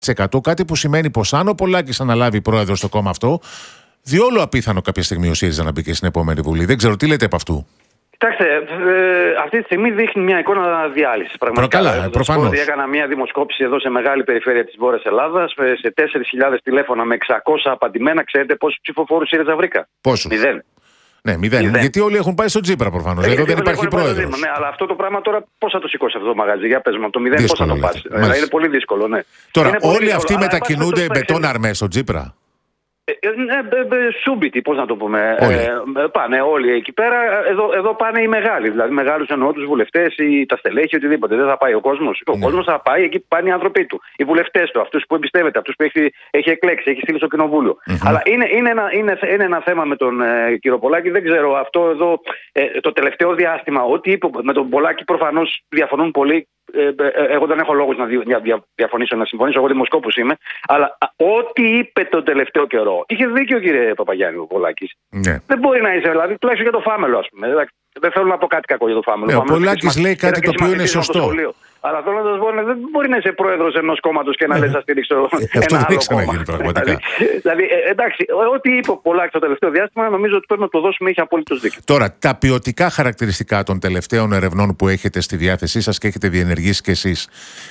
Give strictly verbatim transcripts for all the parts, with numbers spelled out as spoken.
τοις εκατό, κάτι που σημαίνει πως αν ο Πολάκης αναλάβει πρόεδρο στο κόμμα αυτό, διόλου απίθανο κάποια στιγμή ο ΣΥΡΙΖΑ να μπει και στην επόμενη Βουλή. Δεν ξέρω τι λέτε από αυτού. Κοιτάξτε, ε, αυτή τη στιγμή δείχνει μια εικόνα διάλυσης. Προκαλά, προφανώς. Έκανα μια δημοσκόπηση εδώ σε μεγάλη περιφέρεια της Βόρειας Ελλάδας, σε τέσσερις χιλιάδες τηλέφωνα με εξακόσια απαντημένα. Ξέρετε πόσους ψηφοφόρους ΣΥΡΙΖΑ βρήκα? Πόσους? Μηδέν. Ναι, μηδέν. μηδέν. Γιατί όλοι έχουν πάει στον Τσίπρα προφανώς. Εδώ δεν υπάρχει πρόεδρος. Ναι, αλλά αυτό το πράγμα τώρα πώς θα το σηκώσει αυτό το μαγαζί? Για πες μου, από το μηδέν πώς θα το πάρει? Δηλαδή είναι πολύ δύσκολο, ναι. Τώρα, όλοι αυτοί μετακινούνται μπετόν αρμέ στον Τσίπρα. Σούμπιτοι, πώς να το πούμε. Ε, πάνε όλοι εκεί πέρα. Εδώ, εδώ πάνε οι μεγάλοι. Δηλαδή, μεγάλους εννοώ τους βουλευτές ή τα στελέχη, οτιδήποτε. Δεν θα πάει ο κόσμος. Ο ναι. κόσμος θα πάει εκεί που πάνε οι άνθρωποι του. Οι βουλευτές του, αυτούς που εμπιστεύεται, αυτούς που έχει, έχει εκλέξει, έχει στείλει στο κοινοβούλιο. Mm-hmm. Αλλά είναι, είναι, ένα, είναι, είναι ένα θέμα με τον ε, κύριο Πολάκη. Δεν ξέρω αυτό εδώ ε, το τελευταίο διάστημα. Ό,τι είπε με τον Πολάκη προφανώς διαφωνούν πολλοί. Ε, ε, εγώ δεν έχω λόγους να δια, δια, διαφωνήσω, να συμφωνήσω. Εγώ δημοσκόπους είμαι. Αλλά ό,τι είπε τον τελευταίο καιρό. Είχε δίκιο, κύριε Παπαγιάννη, ο Πολάκης. Ναι. Δεν μπορεί να είσαι, δηλαδή, τουλάχιστον για το Φάμελο, ας πούμε. Δεν θέλω να πω κάτι κακό για το Φάμελο. Ναι, ο Πολάκης λέει κάτι το οποίο είναι σωστό. Αλλά θέλω να σας πω, δεν μπορεί να είσαι πρόεδρος ενός κόμματος και να λες να στηρίξω ένα άλλο κόμμα. Πραγματικά. Δηλαδή, εντάξει, ό,τι είπε ο Πολάκης το τελευταίο διάστημα, νομίζω ότι πρέπει να το δώσουμε, είχε απόλυτος δίκιο. Τώρα, τα ποιοτικά χαρακτηριστικά των τελευταίων ερευνών που έχετε στη διάθεσή σας και έχετε διενεργήσει κι εσείς,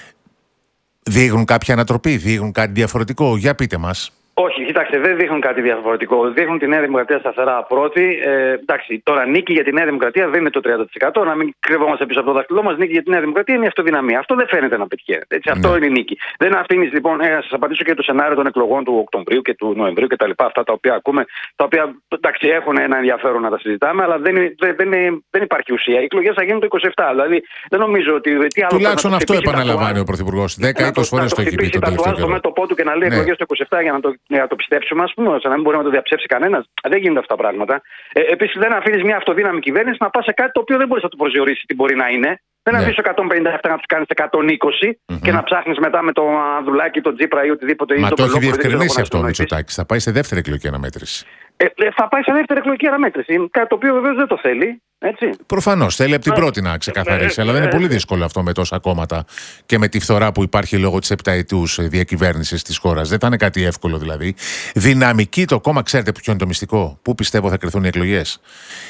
δείχνουν κάποια ανατροπή, δείχνουν κάτι διαφορετικό? Για πείτε μας. Όχι, κοιτάξτε, δεν δείχνουν κάτι διαφορετικό. Δείχνουν τη Νέα Δημοκρατία σταθερά πρώτη. Ε, εντάξει, τώρα νίκη για τη Νέα Δημοκρατία δεν είναι το τριάντα τοις εκατό. Να μην κρύβομαστε πίσω από το δάχτυλό μας. Νίκη για τη Νέα Δημοκρατία είναι η αυτοδυναμία. Αυτό δεν φαίνεται να πετυχαίνει. Έτσι, αυτό ναι. είναι η νίκη. Δεν αφήνει λοιπόν. Ε, να σας απαντήσω και το σενάριο των εκλογών του Οκτωβρίου και του Νοεμβρίου κτλ. Αυτά τα οποία ακούμε, τα οποία εντάξει, έχουν ένα ενδιαφέρον να τα συζητάμε, αλλά δεν, δεν, δεν, δεν υπάρχει ουσία. Οι εκλογές θα γίνουν το είκοσι επτά. Δηλαδή δεν νομίζω ότι. Τι άλλο τουλάχιστον αυτό επαναλαμβάνει ο Πρωθυπουργός. δέκα είκοσι φορές το έχει πει το τελευταίο καιρό. Στο μέτωπό του και να λέει εκλογές το είκοσι επτά για να το να το πιστέψουμε, ας πούμε, ώστε να μην μπορεί να το διαψεύσει κανένας. Δεν γίνονται αυτά τα πράγματα. Ε, Επίσης, δεν αφήνεις μια αυτοδύναμη κυβέρνηση να πας σε κάτι το οποίο δεν μπορείς να το προσδιορίσει τι μπορεί να είναι. Δεν ναι. αφήνεις εκατόν πενήντα επτά να τους κάνεις εκατόν είκοσι mm-hmm. και να ψάχνεις μετά με το Ανδρουλάκη, τον Τσίπρα ή οτιδήποτε. Μα ή το έχει διευκρινίσει αυτό ο Μητσοτάκης. Θα πάει σε δεύτερη εκλογική αναμέτρηση. Ε, θα πάει σε δεύτερη εκλογική αναμέτρηση. Κάτι το οποίο βεβαίως δεν το θέλει. Προφανώς θέλει από την πρώτη να ξεκαθαρίσει, αλλά δεν είναι πολύ δύσκολο αυτό με τόσα κόμματα και με τη φθορά που υπάρχει λόγω της επταετούς διακυβέρνησης της χώρας. Δεν θα είναι κάτι εύκολο δηλαδή. Δυναμική το κόμμα, ξέρετε ποιο είναι το μυστικό? Πού πιστεύω θα κρυθούν οι εκλογές?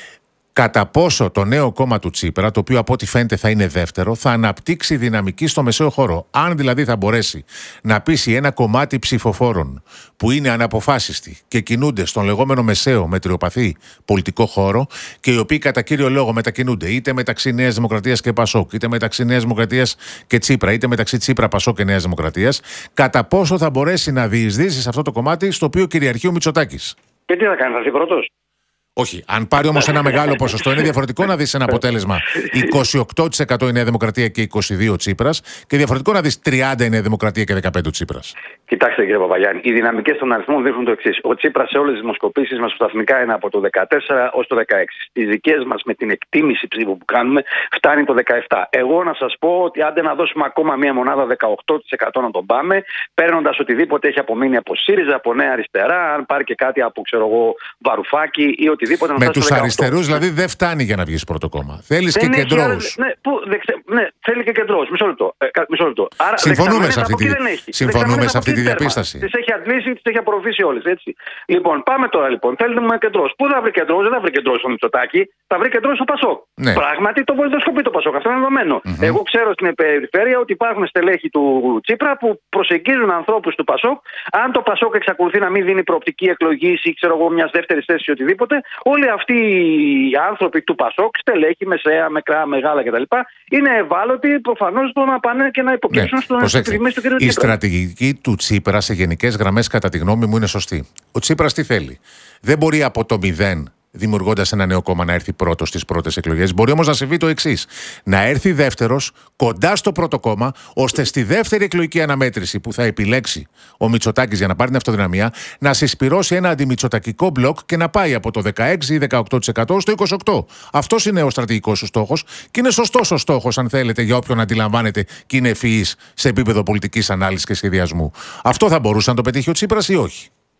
Κατά πόσο το νέο κόμμα του Τσίπρα, το οποίο από ό,τι φαίνεται θα είναι δεύτερο, θα αναπτύξει δυναμική στο μεσαίο χώρο. Αν δηλαδή θα μπορέσει να πείσει ένα κομμάτι ψηφοφόρων που είναι αναποφάσιστοι και κινούνται στον λεγόμενο μεσαίο μετριοπαθή πολιτικό χώρο και οι οποίοι κατά κύριο λόγο μετακινούνται είτε μεταξύ Νέας Δημοκρατίας και Πασόκ, είτε μεταξύ Νέας Δημοκρατίας και Τσίπρα, είτε μεταξύ Τσίπρα, Πασόκ και Νέας Δημοκρατίας, κατά πόσο θα μπορέσει να διεισδύσει σε αυτό το κομμάτι στο οποίο κυριαρχεί ο Μητσοτάκης. Και τι θα κάνει, θα έρθει πρώτος? Όχι. Αν πάρει όμως ένα μεγάλο ποσοστό, είναι διαφορετικό να δεις ένα αποτέλεσμα είκοσι οκτώ τοις εκατό η Νέα Δημοκρατία και είκοσι δύο τοις εκατό Τσίπρας και διαφορετικό να δεις τριάντα η Νέα Δημοκρατία και δεκαπέντε Τσίπρας. Κοιτάξτε, κύριε Παπαγιάννη, οι δυναμικές των αριθμών δείχνουν το εξής. Ο Τσίπρας σε όλες τις δημοσκοπήσεις μας σταθμικά είναι από το δεκατέσσερα ως το δεκαέξι. Στις δικές μας με την εκτίμηση ψήφου που κάνουμε φτάνει το δεκαεπτά. Εγώ να σας πω ότι άντε να δώσουμε ακόμα μία μονάδα δεκαοκτώ τοις εκατό να τον πάμε, παίρνοντας οτιδήποτε έχει απομείνει από ΣΥΡΙΖΑ, από Νέα Αριστερά, αν πάρει και κάτι από ξέρω εγώ Βαρουφάκη ή οτιδήποτε. Με τους αριστερούς δηλαδή δεν φτάνει για να βγεις πρώτο κόμμα. Θέλεις και κεντρώους. Ναι, ναι, θέλει και κεντρώους. Μισό λεπτό. Ε, μισό λεπτό. Άρα, συμφωνούμε σε αυτή τη, συμφωνούμε σε αυτή τη διαπίσταση. Τις έχει αντλήσει, τις έχει απορροφήσει όλες. Έτσι. Λοιπόν, πάμε τώρα λοιπόν. Θέλουμε κεντρώους. Πού θα βρει κεντρώους? Δεν θα βρει κεντρώους στο Μητσοτάκη. Θα βρει κεντρώους στο Πασόκ. Ναι. Πράγματι το βολιδοσκοπεί το Πασόκ. Αυτό είναι δεδομένο. Mm-hmm. Εγώ ξέρω στην περιφέρεια ότι υπάρχουν στελέχη του Τσίπρα που προσεγγίζουν ανθρώπους του Πασόκ. Αν το Πασόκ εξακολουθεί να μην δίνει προοπτική εκλογής ή ξέρω εγώ μια δεύτερη θέση ή οτιδήποτε, όλοι αυτοί οι άνθρωποι του Πασόκ, στελέχη, μεσαία, μικρά, μεγάλα κτλ., είναι ευάλωτοι προφανώς να πάνε και να υποκύψουν ναι. στον εκτιμήσει του κ. Τσίπρα. Η στρατηγική του Τσίπρα σε γενικές γραμμές, κατά τη γνώμη μου, είναι σωστή. Ο Τσίπρας τι θέλει? Δεν μπορεί από το μηδέν, δημιουργώντας ένα νέο κόμμα, να έρθει πρώτος στις πρώτες εκλογές. Μπορεί όμως να συμβεί το εξής: να έρθει δεύτερος, κοντά στο πρώτο κόμμα, ώστε στη δεύτερη εκλογική αναμέτρηση που θα επιλέξει ο Μητσοτάκης για να πάρει την αυτοδυναμία, να συσπυρώσει ένα αντιμητσοτακικό μπλοκ και να πάει από το δεκαέξι ή δεκαοκτώ τοις εκατό στο είκοσι οκτώ τοις εκατό. Αυτός είναι ο στρατηγικός σου στόχος και είναι σωστός ο στόχος, αν θέλετε, για όποιον αντιλαμβάνεται και είναι ευφυής σε επίπεδο πολιτικής ανάλυσης και σχεδιασμού. Αυτό θα μπορούσε να το πετύχει ο Τσίπρας ή όχι?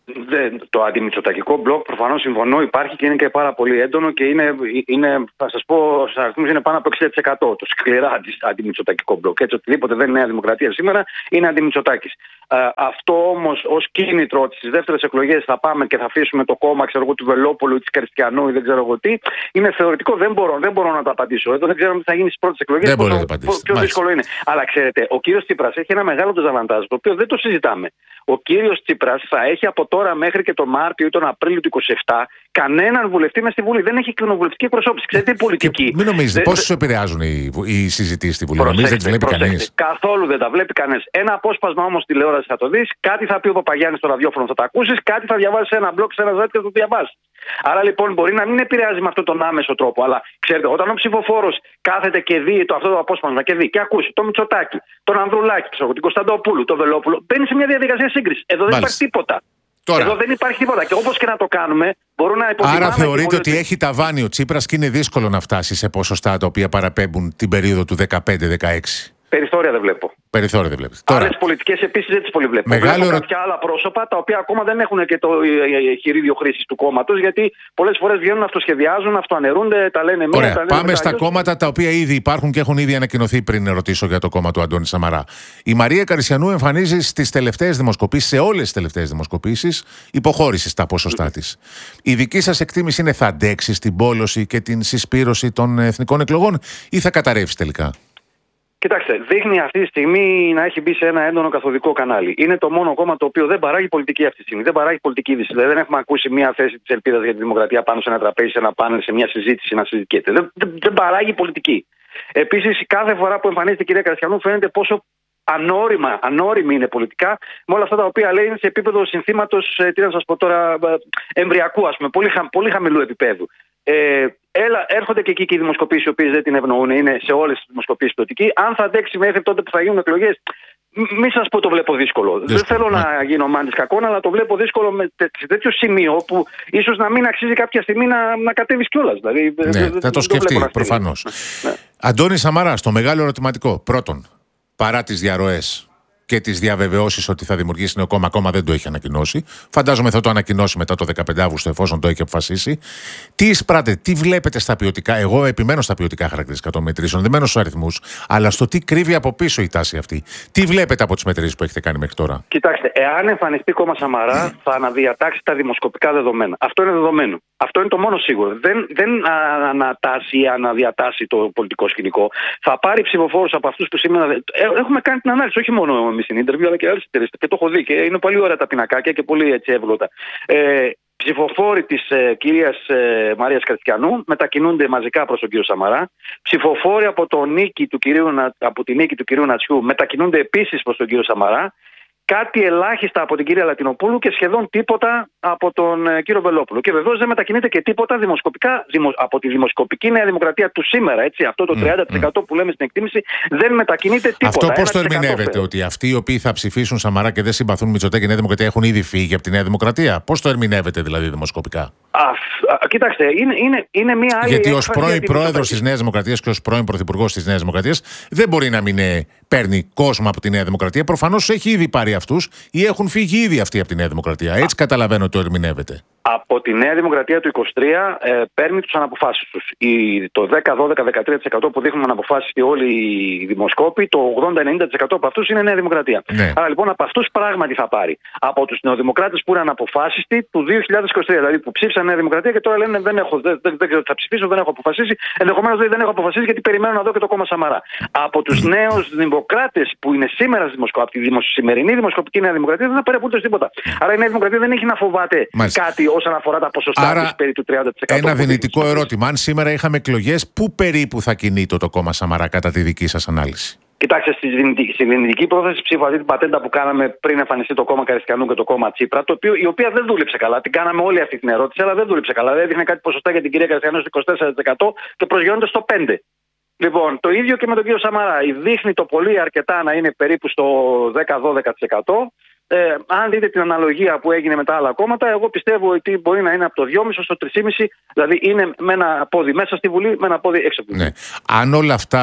Το αντιμητσοτακικό μπλοκ προφανώς συμφωνώ, υπάρχει και είναι και πάρα πολύ έντονο και είναι, είναι θα σας πω, σε αριθμούς είναι πάνω από εξήντα τοις εκατό το σκληρά αντιμητσοτακικό μπλοκ. Έτσι, οτιδήποτε δεν είναι Νέα Δημοκρατία σήμερα είναι αντιμητσοτάκης. Ε, αυτό όμως ως κίνητρο ότι στις δεύτερες εκλογές θα πάμε και θα αφήσουμε το κόμμα ξέρω εγώ, του Βελόπουλου ή της Κριστιανού ή δεν ξέρω εγώ τι, είναι θεωρητικό, δεν μπορώ, δεν μπορώ να το απαντήσω. Εδώ δεν ξέρω τι θα γίνει στις πρώτες εκλογές. Δεν μπορώ να το απαντήσω. Πιο δύσκολο είναι. Αλλά ξέρετε, ο κύριος Τσίπρας έχει ένα μεγάλο ντεζαβαντάζ, το οποίο δεν το συζητάμε. Ο κύριος Τσίπρας θα έχει από τώρα μέχρι και τον Μάρτιο ή τον Απρίλιο του είκοσι επτά κανέναν βουλευτή μες στη Βουλή. Δεν έχει κοινοβουλευτική εκπροσώπηση. Ξέρετε, η πολιτική. Και μην νομίζετε, πώς σου επηρεάζουν οι, οι συζητήσεις στη Βουλή. Νομίζετε, δεν τις βλέπει κανείς. Καθόλου δεν τα βλέπει κανείς. Ένα απόσπασμα όμως τηλεόραση θα το δεις, κάτι θα πει ο Παπαγιάννης στο ραδιόφωνο, θα το ακούσεις, κάτι θα διαβάσεις σε ένα blog, σε ένα site και θα το διαβάσεις. Άρα λοιπόν μπορεί να μην επηρεάζει με αυτόν τον άμεσο τρόπο, αλλά ξέρετε, όταν ο ψηφοφόρος κάθεται και δει το, αυτό το απόσπασμα και δει και ακούσει τον Μητσοτάκη, τον Ανδρουλάκη, την Κωνσταντοπούλου, τον Βελόπουλο, μπαίνει σε μια διαδικασία σύγκριση. Εδώ δεν υπάρχει τίποτα. Τώρα. Εδώ δεν υπάρχει τίποτα. Και όπως και να το κάνουμε, μπορούν να υποτιμάμε. Άρα θεωρείτε ότι έχει ταβάνει ο Τσίπρας και είναι δύσκολο να φτάσει σε ποσοστά τα οποία παραπέμπουν την περίοδο του δεκαπέντε δεκαέξι. Περιθώρια δεν βλέπω. Περιθώρια δεν βλέπεις. Άλλες πολιτικές επίσης δεν τις πολύ βλέπω. Μεγάλο... Βλέπω κάποια άλλα πρόσωπα τα οποία ακόμα δεν έχουν και το χειρίδιο χρήσης του κόμματος, γιατί πολλές φορές βγαίνουν, αυτοσχεδιάζουν, αυτοαναιρούνται, τα λένε μία. Ωραία. Τα λένε Πάμε μετά, στα αλλιώς... κόμματα τα οποία ήδη υπάρχουν και έχουν ήδη ανακοινωθεί πριν ρωτήσω για το κόμμα του Αντώνη Σαμαρά. Η Μαρία Καρισιανού εμφανίζει στις τελευταίες δημοσκοπήσεις, σε όλες τις τελευταίες δημοσκοπήσεις, υποχώρηση στα ποσοστά της. Η δική σας εκτίμηση είναι θα αντέξει στην πόλωση και την συσπήρωση των εθνικών εκλογών ή θα καταρρεύσει τελικά? Κοιτάξτε, δείχνει αυτή τη στιγμή να έχει μπει σε ένα έντονο καθοδικό κανάλι. Είναι το μόνο κόμμα το οποίο δεν παράγει πολιτική αυτή τη στιγμή. Δεν παράγει πολιτική είδηση. Δηλαδή, δεν έχουμε ακούσει μια θέση τη ελπίδα για τη δημοκρατία πάνω σε ένα τραπέζι, σε ένα πάνελ, σε μια συζήτηση να συζητιέται. Δεν, δεν, δεν παράγει πολιτική. Επίσης, κάθε φορά που εμφανίζεται η κυρία Καρισιανού, φαίνεται πόσο ανώριμα, ανώριμη είναι πολιτικά, με όλα αυτά τα οποία λέει είναι σε επίπεδο συνθήματος, τι να σας πω τώρα, εμβριακού, ας πούμε, πολύ, χα, πολύ χαμηλού επίπεδου. Ε, έλα, έρχονται και εκεί και οι δημοσκοπήσεις, οι οποίες δεν την ευνοούν, είναι σε όλες τις δημοσκοπήσεις ποιοτικοί. Αν θα αντέξει μέχρι τότε που θα γίνουν εκλογές, μην σας πω το βλέπω δύσκολο. δύσκολο. Δεν θέλω ναι. να γίνω μάντης κακόν, αλλά το βλέπω δύσκολο με τε, σε τέτοιο σημείο που ίσως να μην αξίζει κάποια στιγμή να, να κατέβεις κιόλας. Δηλαδή, ναι, δε, θα το σκεφτεί προφανώς. Ναι. Αντώνη Σαμαρά, το μεγάλο ερωτηματικό. Πρώτον, παρά τις διαρροές και τις διαβεβαιώσεις ότι θα δημιουργήσει νέο κόμμα, ακόμα δεν το έχει ανακοινώσει. Φαντάζομαι θα το ανακοινώσει μετά το δεκαπέντε Αυγούστου, εφόσον το έχει αποφασίσει. Τι εισπράτε, τι βλέπετε στα ποιοτικά? Εγώ επιμένω στα ποιοτικά χαρακτηριστικά των μετρήσεων, δεν μένω στους αριθμούς, αλλά στο τι κρύβει από πίσω η τάση αυτή. Τι βλέπετε από τις μετρήσεις που έχετε κάνει μέχρι τώρα? Κοιτάξτε, εάν εμφανιστεί κόμμα Σαμαρά, θα αναδιατάξει τα δημοσκοπικά δεδομένα. Αυτό είναι δεδομένο. Αυτό είναι το μόνο σίγουρο. Δεν, δεν ανατάσσει ή αναδιατάσσει το πολιτικό σκηνικό. Θα πάρει ψηφοφόρους από αυτούς που σήμερα. Έχουμε κάνει την ανάλυση, όχι μόνο εμείς στην interview, αλλά και άλλες εταιρείες. Και το έχω δει και είναι πολύ ωραία τα πινακάκια και πολύ έτσι εύγλωτα. Ε, ψηφοφόροι της ε, κυρίας ε, Μαρίας Κριστιανού μετακινούνται μαζικά προς τον κύριο Σαμαρά. Ψηφοφόροι από, το νίκη του κυρίου, από τη νίκη του κυρίου Νατσιού μετακινούνται επίσης προς τον κύριο Σαμαρά. Κάτι ελάχιστα από την κυρία Λατινοπούλου και σχεδόν τίποτα από τον ε, κύριο Βελόπουλο. Και βεβαίως δεν μετακινείται και τίποτα δημοσκοπικά δημο, από τη δημοσκοπική Νέα Δημοκρατία του σήμερα. Έτσι, αυτό το τριάντα τοις εκατό mm, mm. που λέμε στην εκτίμηση δεν μετακινείται τίποτα. Αυτό πώς το ερμηνεύετε, ότι αυτοί οι οποίοι θα ψηφίσουν Σαμαρά και δεν συμπαθούν Μητσοτάκη και Νέα Δημοκρατία έχουν ήδη φύγει από τη Νέα Δημοκρατία? Πώς το ερμηνεύετε δηλαδή δημοσκοπικά? Α, α, κοιτάξτε, είναι, είναι, είναι μια άλλη. Γιατί ως πρώην πρόεδρος της Νέας Δημοκρατίας και ως πρώην πρωθυπουργός της Νέας Δημοκρατίας δεν μπορεί να μην ε, παίρνει κόσμο από τη Νέα Δημοκρατία. Προφανώς έχει ήδη πάρει αυτούς ή έχουν φύγει ήδη αυτοί από τη Νέα Δημοκρατία. Έτσι καταλαβαίνω ότι το ερμηνεύετε. Από τη Νέα Δημοκρατία του είκοσι τρία ε, παίρνει τους αναποφάσεις τους. Η, το δέκα, δώδεκα, δεκατρία τοις εκατό που δείχνουν αναποφάσεις και όλοι οι δημοσκόποι, το ογδόντα με ενενήντα τοις εκατό από αυτούς είναι Νέα Δημοκρατία. Ναι. Άρα λοιπόν από αυτούς πράγματι θα πάρει. Από τους νεοδημοκράτες που είναι αναποφάσιστοι του δύο χιλιάδες είκοσι τρία, δηλαδή που ψήφισαν Νέα Δημοκρατία και τώρα λένε δεν, έχω, δεν, δεν, δεν ξέρω τι θα ψηφίσω, δεν έχω αποφασίσει. Ενδεχομένως δεν έχω αποφασίσει γιατί περιμένω να δω και το κόμμα Σαμαρά. Από τους νέους δημοκράτες που είναι σήμερα από τη δημοσ... σημερινή δημοσκοπική Νέα Δημοκρατία δεν θα πάρει απολύτως τίποτα. Άρα η Νέα Δημοκρατία δεν έχει να φοβάται Μάλιστα. κάτι όσον αφορά τα ποσοστά της περί του τριάντα τοις εκατό. Ένα δυνητικό ερώτημα. Αν σήμερα είχαμε εκλογές, πού περίπου θα κινείται το κόμμα Σαμαρά κατά τη δική σας ανάλυση? Κοιτάξτε, στη δυνητική, στη δυνητική πρόθεση ψήφου, αυτή την πατέντα που κάναμε πριν εμφανιστεί το κόμμα Καριστιανού και το κόμμα Τσίπρα, το οποίο, η οποία δεν δούλεψε καλά. Την κάναμε όλη αυτή την ερώτηση, αλλά δεν δούλεψε καλά. Δεν έδειχνε κάτι ποσοστά για την κυρία Καριστιανού στο είκοσι τέσσερα τοις εκατό και προσγειώνεται στο πέντε τοις εκατό. Λοιπόν, το ίδιο και με τον κύριο Σαμαρά. Δείχνει το πολύ αρκετά να είναι περίπου στο δέκα με δώδεκα τοις εκατό. Ε, αν δείτε την αναλογία που έγινε με τα άλλα κόμματα, εγώ πιστεύω ότι μπορεί να είναι από το δυόμισι στο τρία κόμμα πέντε, δηλαδή είναι με ένα πόδι μέσα στη Βουλή, με ένα πόδι έξω από τη Βουλή. Ναι. Αν όλα αυτά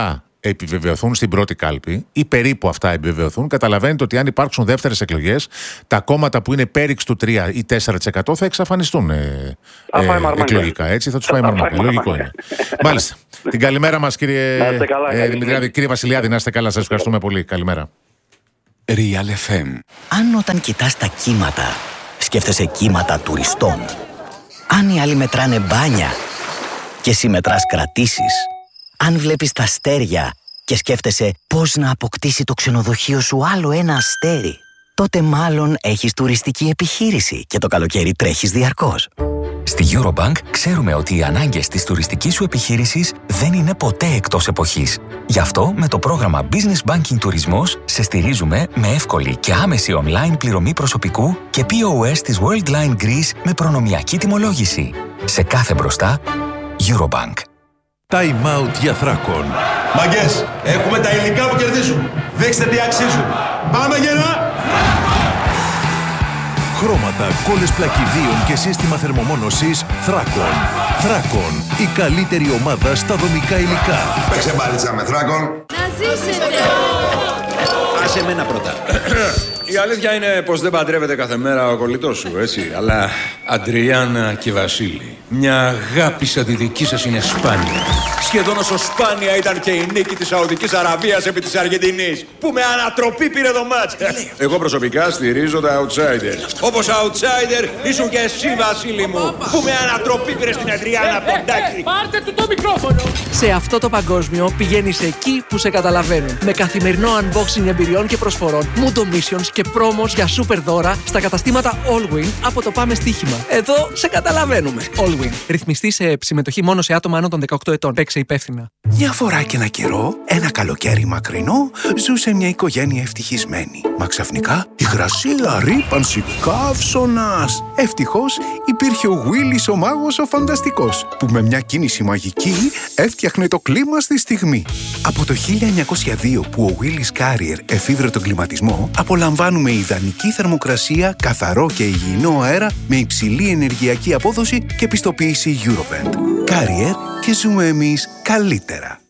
επιβεβαιωθούν στην πρώτη κάλπη ή περίπου αυτά επιβεβαιωθούν, καταλαβαίνετε ότι αν υπάρξουν δεύτερες εκλογές, τα κόμματα που είναι πέριξ του τρία ή τέσσερα τοις εκατό θα εξαφανιστούν ε, ε, εκλογικά. Έτσι θα τους φάει μαρμάκα. Λογικό είναι. Μάλιστα. Την καλημέρα μας, κύριε ε, Δημητριάδη, κύριε Βασιλιάδη, να είστε καλά. Σας ευχαριστούμε πολύ. Καλημέρα. Real εφ εμ. Αν όταν κοιτάς τα κύματα, σκέφτεσαι κύματα τουριστών. Αν οι άλλοι μετράνε μπάνια και εσύ μετράς κρατήσεις. Αν βλέπεις τα αστέρια και σκέφτεσαι πώς να αποκτήσει το ξενοδοχείο σου άλλο ένα αστέρι, τότε μάλλον έχεις τουριστική επιχείρηση και το καλοκαίρι τρέχεις διαρκώς. Στη Eurobank ξέρουμε ότι οι ανάγκες της τουριστικής σου επιχείρησης δεν είναι ποτέ εκτός εποχής. Γι' αυτό με το πρόγραμμα Business Banking Τουρισμός σε στηρίζουμε με εύκολη και άμεση online πληρωμή προσωπικού και πι ο ες της Worldline Greece με προνομιακή τιμολόγηση. Σε κάθε μπροστά, Eurobank. Time out για Θράκον. Μαγκές, έχουμε τα υλικά που κερδίζουν. Δείξτε τι αξίζουν. Πάμε γερά! Χρώματα, κόλλες πλακιδίων και σύστημα θερμομόνωσης Θράκον. Θράκον, η καλύτερη ομάδα στα δομικά υλικά. Παίξε μπάλιτσα με Θράκον. Να ζήσετε! Άσε εμένα πρώτα. Η αλήθεια είναι πως δεν παντρεύεται κάθε μέρα ο κολλητός σου, έτσι. Αλλά Αντριάννα και Βασίλη, μια αγάπη σαν τη δική σας είναι σπάνια. Σχεδόν όσο σπάνια ήταν και η νίκη της Σαουδικής Αραβίας επί της Αργεντινής, που με ανατροπή πήρε το μάτς. Εγώ προσωπικά στηρίζω τα outsiders. Όπως outsider ήσουν και εσύ, Βασίλη μου, που με ανατροπή πήρε στην Αντριάννα από τον Τάκη. Πάρτε του το μικρόφωνο! Σε αυτό το παγκόσμιο πηγαίνεις εκεί που σε καταλαβαίνουν. Με καθημερινό unboxing εμπειριών και προσφορών, Mundo Missions και πρόμος για super δώρα στα καταστήματα Allwin από το Πάμε Στοίχημα. Εδώ σε καταλαβαίνουμε. Allwin. Ρυθμιστή σε συμμετοχή μόνο σε άτομα άνω των δεκαοκτώ ετών. Παίξε υπεύθυνα. Μια φορά και ένα καιρό, ένα καλοκαίρι μακρινό, ζούσε μια οικογένεια ευτυχισμένη. Μα ξαφνικά, υγρασία, ρύπανση, καύσωνας. Ευτυχώς υπήρχε ο Γουίλις ο μάγος ο φανταστικός, που με μια κίνηση μαγική έφτιαχνε το κλίμα στη στιγμή. Από το χίλια εννιακόσια δύο που ο Willis Carrier εφήβρε τον κλιματισμό, απολαμβάνουμε ιδανική θερμοκρασία, καθαρό και υγιεινό αέρα με υψηλή ενεργειακή απόδοση και πιστοποίηση Eurovent. Carrier, και ζούμε εμείς καλύτερα.